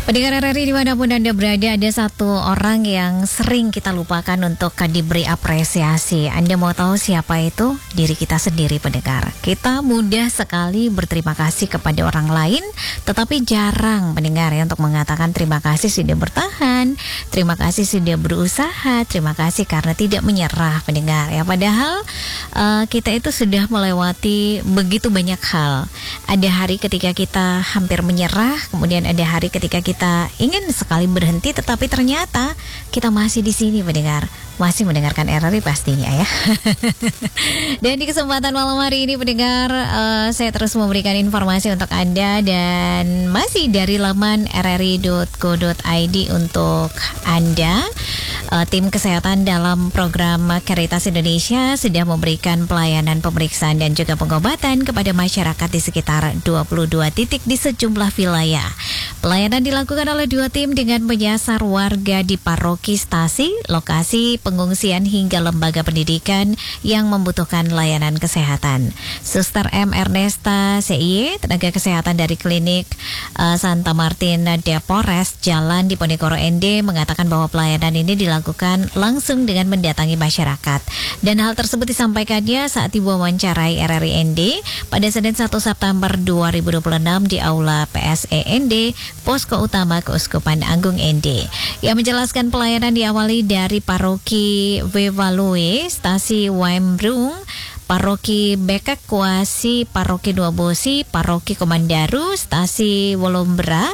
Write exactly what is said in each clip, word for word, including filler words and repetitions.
Pendengar R R I dimanapun Anda berada, ada satu orang yang sering kita lupakan untuk diberi apresiasi. Anda mau tahu siapa itu? Diri kita sendiri, pendengar. Kita mudah sekali berterima kasih kepada orang lain, tetapi jarang, pendengar, ya, untuk mengatakan terima kasih sudah bertahan, terima kasih sudah berusaha, terima kasih karena tidak menyerah, pendengar. Ya, padahal uh, kita itu sudah melewati begitu banyak hal. Ada hari ketika kita hampir menyerah, kemudian ada hari ketika kita Kita ingin sekali berhenti, tetapi ternyata kita masih di sini, pendengar, masih mendengarkan R R I pastinya, ya. Dan di kesempatan malam hari ini, pendengar, uh, saya terus memberikan informasi untuk Anda dan masih dari laman r r i dot co dot i d untuk Anda. Uh, tim kesehatan dalam program Caritas Indonesia sudah memberikan pelayanan pemeriksaan dan juga pengobatan kepada masyarakat di sekitar dua puluh dua titik di sejumlah wilayah. Pelayanan dilakukan oleh dua tim dengan menyasar warga di paroki, stasi, lokasi pengungsian hingga lembaga pendidikan yang membutuhkan layanan kesehatan. Suster M. Ernesta C I Y, tenaga kesehatan dari klinik uh, Santa Martin de Porres Jalan Diponegoro N D, mengatakan bahwa pelayanan ini dilakukan langsung dengan mendatangi masyarakat. Dan hal tersebut disampaikannya saat diwawancarai R R I N D pada Senin satu September dua ribu dua puluh enam di Aula P S E N D, Posko Utama Keuskupan Agung N D. Yang menjelaskan pelayanan diawali dari paroki Wevalue, stasi Wembrung, paroki Bekakwasi, paroki Duabosi, paroki Komandaru, stasi Wolombra,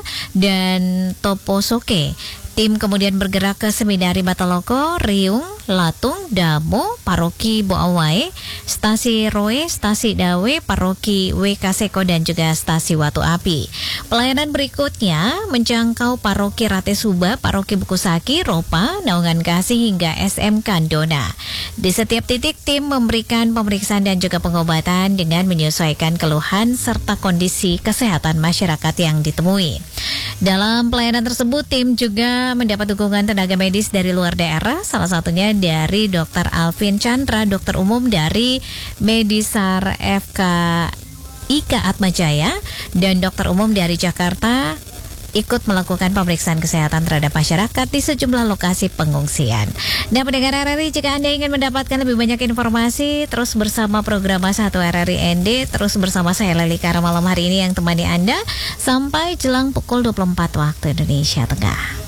dan Toposoke. Tim kemudian bergerak ke Seminari Bataloko, Riung, Latung, Damo, paroki Boawai, stasi Roe, stasi Dawe, paroki W K Seko, dan juga stasi Watu Api. Pelayanan berikutnya menjangkau paroki Ratesuba, paroki Bukusaki, Ropa, Naungan Kasih, hingga S M Kandona. Di setiap titik tim memberikan pemeriksaan dan juga pengobatan dengan menyesuaikan keluhan serta kondisi kesehatan masyarakat yang ditemui. Dalam pelayanan tersebut, tim juga mendapat dukungan tenaga medis dari luar daerah, salah satunya dari Dokter Alvin Chandra, dokter umum dari Medisar F K I K Atmajaya, dan dokter umum dari Jakarta ikut melakukan pemeriksaan kesehatan terhadap masyarakat di sejumlah lokasi pengungsian. Nah, pendengar R R I, jika Anda ingin mendapatkan lebih banyak informasi, terus bersama program satu R R I N D, terus bersama saya Leli Kara malam hari ini yang temani Anda sampai jelang pukul dua puluh empat waktu Indonesia Tengah.